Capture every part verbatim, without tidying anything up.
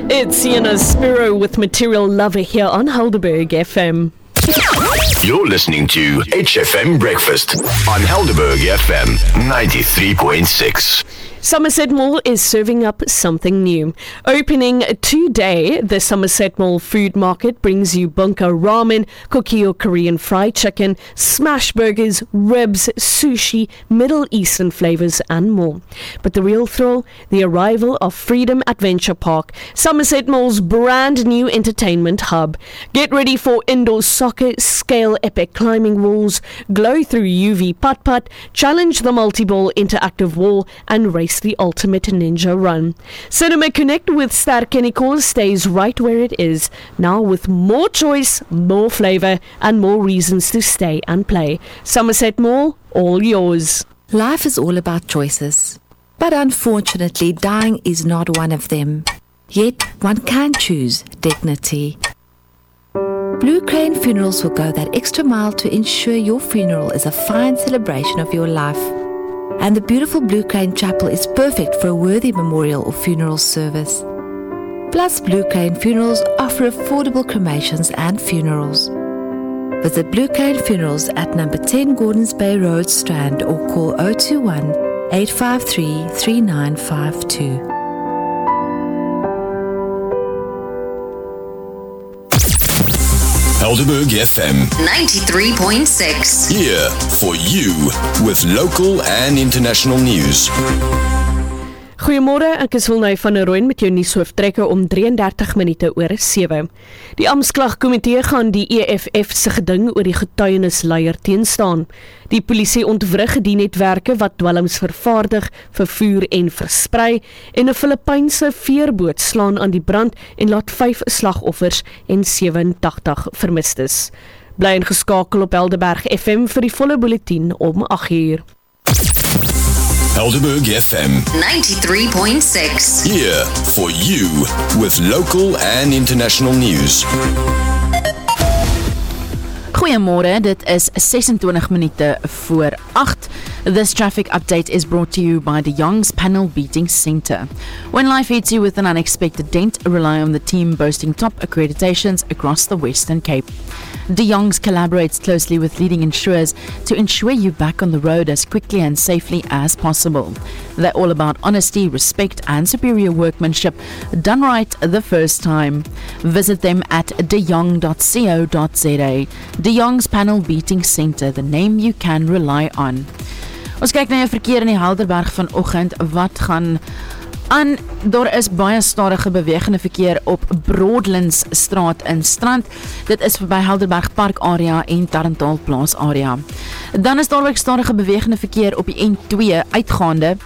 It's Sienna Spiro with Material Lover here on Helderberg F M. You're listening to H F M Breakfast on Helderberg F M ninety-three point six. Somerset Mall is serving up something new. Opening today, the Somerset Mall Food Market brings you bunka ramen, cookie or Korean fried chicken, smash burgers, ribs, sushi, Middle Eastern flavors and more. But the real thrill, the arrival of Freedom Adventure Park, Somerset Mall's brand new entertainment hub. Get ready for indoor soccer, scale epic climbing walls, glow through U V putt-putt, challenge the multi-ball interactive wall and race the ultimate ninja run. Cinema Connect with Star Kenny stays right where it is, now with more choice, more flavour and more reasons to stay and play. Somerset Mall, all yours. Life is all about choices, but unfortunately dying is not one of them. Yet one can choose dignity. Blue Crane Funerals will go that extra mile to ensure your funeral is a fine celebration of your life. And the beautiful Blue Crane Chapel is perfect for a worthy memorial or funeral service. Plus, Blue Crane Funerals offer affordable cremations and funerals. Visit Blue Crane Funerals at number ten Gordons Bay Road, Strand, or call zero two one, eight five three, three nine five two. Helderberg F M ninety-three point six. Here for you with local and international news. Goeiemôre, ek is Wilnay van der Rooyen met jou nuushooftrekke om drieëndertig minute oor sewe. Die Amptklagkomitee gaan die E F F se geding oor die getuienisleier teenstaan. Die polisie ontwrig die netwerke wat dwelms vervaardig, vervoer en versprei en 'n Filippynse veerboot slaan aan die brand en laat vyf slagoffers en sewe-en-tagtig vermistes. Bly ingeskakel op Helderberg F M vir die volle bulletin om agt uur. Helderberg F M ninety-three point six. Here for you with local and international news. Goeiemôre, dit is sesentwintig minute voor agt. This traffic update is brought to you by De Young's Panel Beating Centre. When life hits you with an unexpected dent, rely on the team boasting top accreditations across the Western Cape. De Young's collaborates closely with leading insurers to ensure you back on the road as quickly and safely as possible. They're all about honesty, respect and superior workmanship done right the first time. Visit them at de jong dot co dot za. De Young's Panel Beating Centre, the name you can rely on. Ons kyk na jou verkeer in die Helderberg vanoggend. Wat gaan aan? Daar is baie stadige bewegende verkeer op Broadlands Straat in Strand. Dit is verby Helderberg Park area en Tarrentaal Plaas area. Dan is daar ook stadige bewegende verkeer op die N twee uitgaande.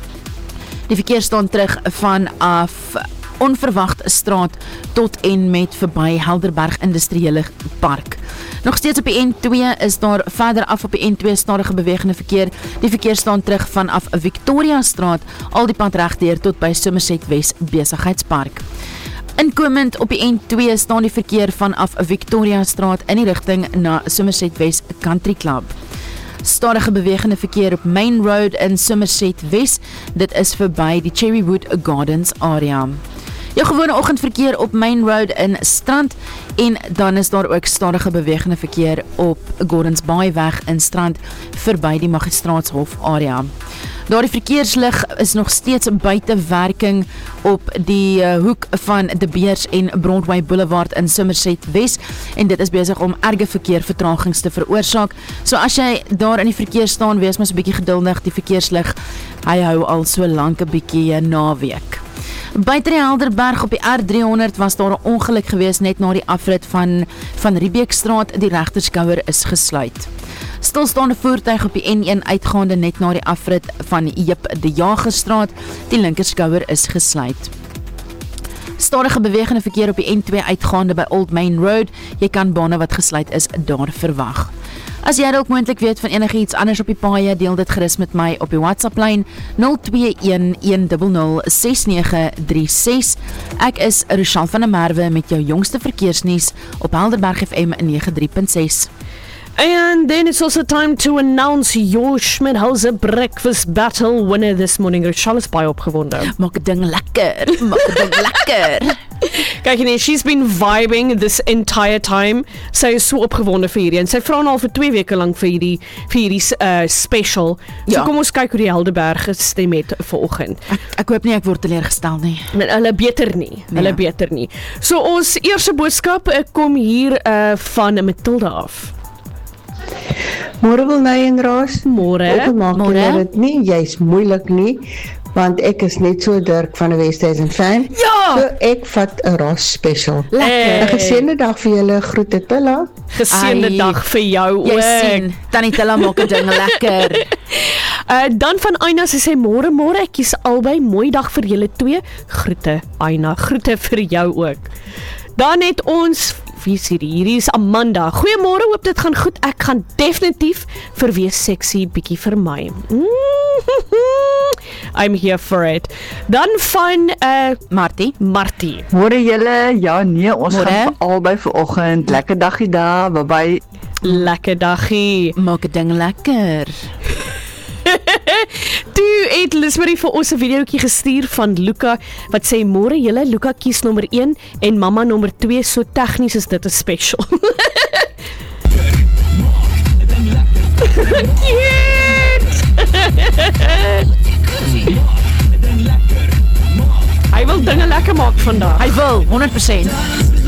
Die verkeer staan terug vanaf Onverwacht Straat tot en met verby Helderberg Industriële Park. Nog steeds op die N twee is daar verder af op die N twee stadige bewegende verkeer. Die verkeer staan terug vanaf Victoria Straat al die pad regdeur tot by Somerset West Besigheidspark. Inkomend op die N twee staan die verkeer vanaf Victoria Straat in die rigting na Somerset West Country Club. Stadige bewegende verkeer op Main Road in Somerset West. Dit is verby die Cherrywood Gardens area. Jou gewone oggendverkeer op Main Road in Strand en dan is daar ook stadige bewegende verkeer op Gordons Bay weg in Strand verby die Magistraatshof area. Daardie verkeerslig is nog steeds buite werking op die uh, hoek van De Beers en Broadway Boulevard in Somerset West en dit is besig om erge verkeervertragings te veroorsaak. So as jy daar in die verkeer staan, wees mens 'n bietjie geduldig, die verkeerslig hy hou al so lank 'n bietjie naweek. Buite die Helderberg op die R driehonderd was daar 'n ongeluk gewees net na die afrit van van Riebeekstraat, die regterskouer is gesluit. Stilstaande voertuig op die N een uitgaande net na die afrit van Jip de Jagerstraat, die linkerskouer is gesluit. Stadige bewegende verkeer op die N twee uitgaande by Old Main Road, jy kan bane wat gesluit is daar verwag. As jy dalk moontlik weet van enige iets anders op die paaie, deel dit gerus met my op die WhatsApp-lyn nul twee een, een nul nul, ses nege drie ses. Ek is Rochelle van der Merwe met jou jongste verkeersnuus op Helderberg F M ninety-three point six. And then it's also time to announce your Schmidhauser Breakfast Battle winner this morning. Rochelle is baie opgewonde. Maak 'n ding lekker, maak 'n ding lekker. Kyk nee, she's been vibing this entire time. Sy is so opgewonde vir hierdie en sy vra nou al vir twee weke lank vir hierdie vir hierdie uh, special. So Ja. kom ons kyk hoe die Helderberg gestem het vanoggend. Ek, ek hoop nie ek word teleurgestel nie. Hulle beter nie. Hulle Ja. beter nie. So ons eerste boodskap uh, kom hier uh, van Matilda af. Môre wil my en Raas. Môre. Opmaak Môre. dit nie, jy's moeilik nie, want ek is net so Dirk van 'n Westhuizen fan. Ja! So ek vat 'n Raas special. Lekker. 'n Geseënde dag vir julle. Groete Tilla. Geseënde Ai, dag vir jou Jy ook. sien, Tannie Tilla maak die dinge lekker. Uh, dan van Aina, sy sê môre môre, ek kies albei, mooi dag vir julle twee. Groete Aina, groete vir jou ook. Dan het ons, wie is hierdie? Hierdie is Amanda. Goeiemôre, hoop dit gaan goed. Ek gaan definitief vir wees sexy bietjie vir my. I'm here for it. Dan van uh, Martie, Martie. Môre julle, ja nee, ons Môre. gaan vir albei vanoggend. Lekker dagie daar, bye bye. Lekker daggie. maak die dinge lekker. Toe het Lismarie vir ons 'n videoetjie gestuur van Luca wat sê môre julle, Luca kies nommer een en mamma nommer twee, so tegnies is dit 'n special. Hy wil dinge lekker maak vandag. Hy wil honderd persent.